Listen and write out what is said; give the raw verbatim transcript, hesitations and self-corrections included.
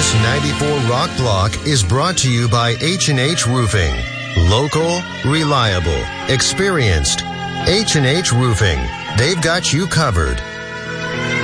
This ninety-four Rock Block is brought to you by H and H Roofing. Local, reliable, experienced. H and H Roofing. They've got you covered.